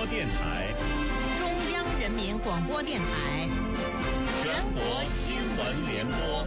电台、 中央人民广播电台、 全国新闻联播。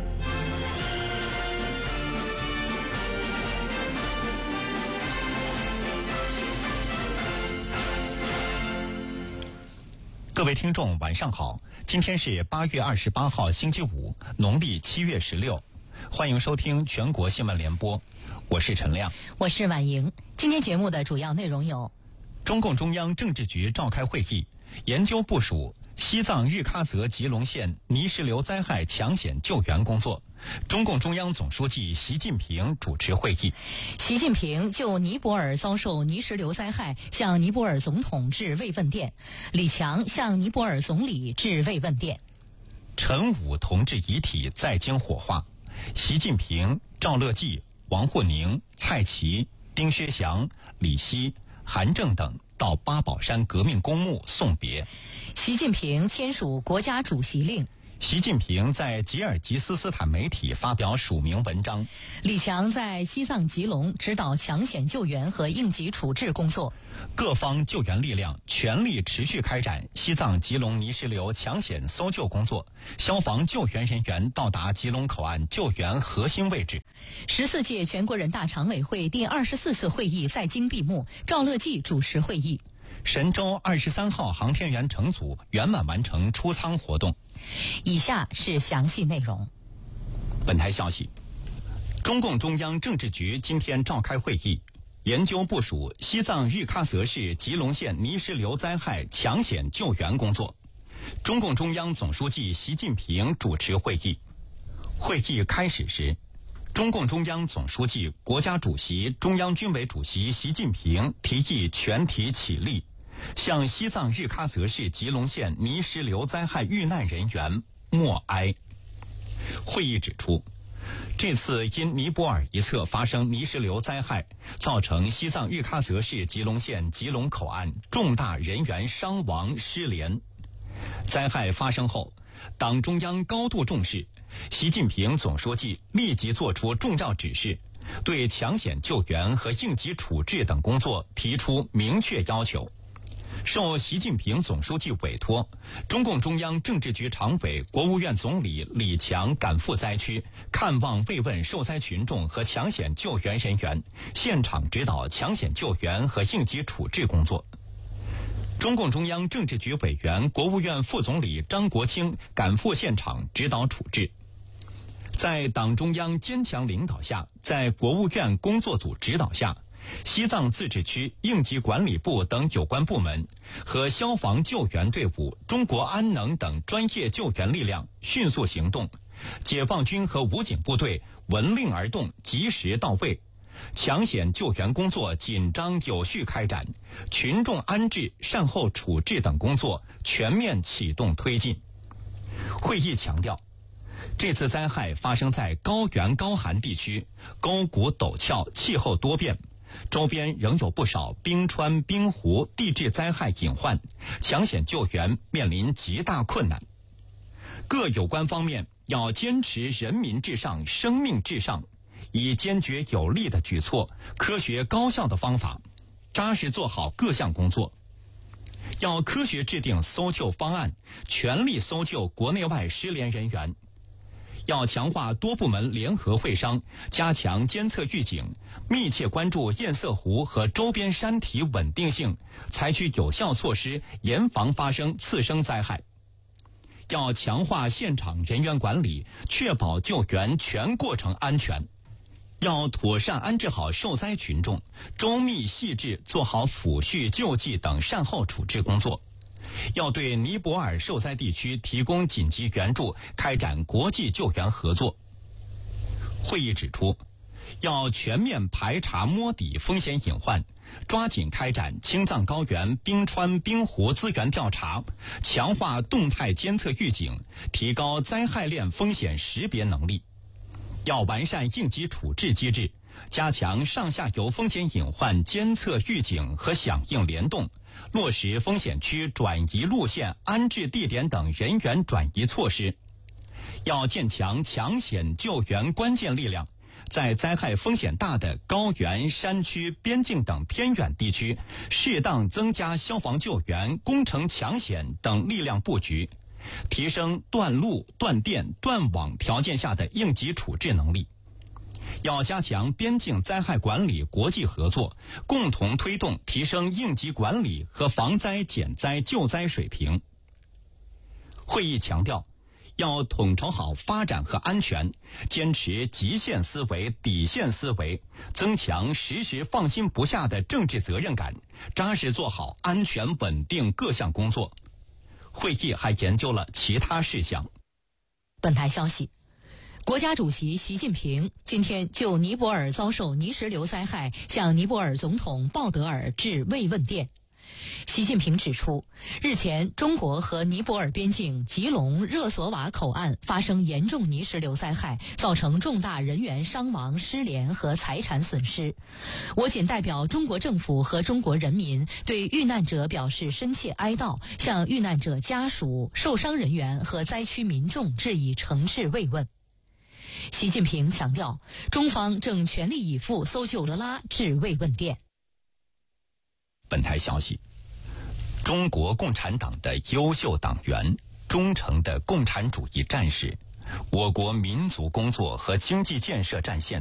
各位听众晚上好，今天是8月28号星期五，农历7月16，欢迎收听全国新闻联播，我是陈亮， 我是婉莹。今天节目的主要内容有： 中共中央政治局召开会议，研究部署西藏日喀则吉隆县泥石流灾害抢险救援工作。中共中央总书记习近平主持会议。 习近平就尼泊尔遭受泥石流灾害向尼泊尔总统致慰问电，李强向尼泊尔总理致慰问电。 陈武同志遗体在京火化，习近平、赵乐际、王沪宁、蔡奇、丁薛祥、李希、韩正等到八宝山革命公墓送别。 习近平签署国家主席令。 习近平在吉尔吉斯斯坦媒体发表署名文章。 李强在西藏吉隆指导抢险救援和应急处置工作。 各方救援力量全力持续开展西藏吉隆泥石流抢险搜救工作，消防救援人员到达吉隆口岸救援核心位置。 14届全国人大常委会第24次会议在京闭幕，赵乐际主持会议。 神舟23号航天员乘组圆满完成出舱活动。 以下是详细内容。 本台消息，中共中央政治局今天召开会议，研究部署西藏日喀则市吉隆县泥石流灾害抢险救援工作。中共中央总书记习近平主持会议。会议开始时，中共中央总书记、国家主席、中央军委主席习近平提议全体起立，向西藏日喀则市吉隆县泥石流灾害遇难人员默哀。会议指出，这次因尼泊尔一侧发生泥石流灾害，造成西藏日喀则市吉隆县吉隆口岸重大人员伤亡失联。灾害发生后，党中央高度重视，习近平总书记立即作出重要指示，对抢险救援和应急处置等工作提出明确要求。受习近平总书记委托，中共中央政治局常委、国务院总理李强赶赴灾区，看望慰问受灾群众和抢险救援人员，现场指导抢险救援和应急处置工作。中共中央政治局委员、国务院副总理张国清赶赴现场指导处置。在党中央坚强领导下，在国务院工作组指导下，西藏自治区应急管理部等有关部门和消防救援队伍、中国安能等专业救援力量迅速行动，解放军和武警部队闻令而动，及时到位，抢险救援工作紧张有序开展，群众安置、善后处置等工作全面启动推进。会议强调，这次灾害发生在高原高寒地区，沟谷陡峭，气候多变，周边仍有不少冰川、冰湖、地质灾害隐患，抢险救援面临极大困难。各有关方面要坚持人民至上、生命至上，以坚决有力的举措、科学高效的方法，扎实做好各项工作。要科学制定搜救方案，全力搜救国内外失联人员。要强化多部门联合会商，加强监测预警，密切关注堰塞湖和周边山体稳定性，采取有效措施，严防发生次生灾害。要强化现场人员管理，确保救援全过程安全。要妥善安置好受灾群众，周密细致做好抚恤、救济等善后处置工作。要对尼泊尔受灾地区提供紧急援助，开展国际救援合作。会议指出，要全面排查摸底风险隐患，抓紧开展青藏高原冰川冰湖资源调查，强化动态监测预警，提高灾害链风险识别能力。要完善应急处置机制，加强上下游风险隐患监测预警和响应联动，落实风险区转移路线、安置地点等人员转移措施。要建强抢险救援关键力量， 在灾害风险大的高原、山区、边境等偏远地区，适当增加消防救援、工程抢险等力量布局，提升断路、断电、断网条件下的应急处置能力。要加强边境灾害管理国际合作，共同推动提升应急管理和防灾减灾救灾水平。会议强调，要统筹好发展和安全，坚持极限思维、底线思维，增强时时放心不下的政治责任感，扎实做好安全稳定各项工作。会议还研究了其他事项。 本台消息，国家主席习近平今天就尼泊尔遭受泥石流灾害向尼泊尔总统鲍德尔致慰问电。习近平指出，日前中国和尼泊尔边境吉隆热索瓦口岸发生严重泥石流灾害，造成重大人员伤亡、失联和财产损失。我谨代表中国政府和中国人民对遇难者表示深切哀悼，向遇难者家属、受伤人员和灾区民众致以诚挚慰问。习近平强调，中方正全力以赴搜救德拉致慰问电。 本台消息，中国共产党的优秀党员、忠诚的共产主义战士，我国民族工作和经济建设战线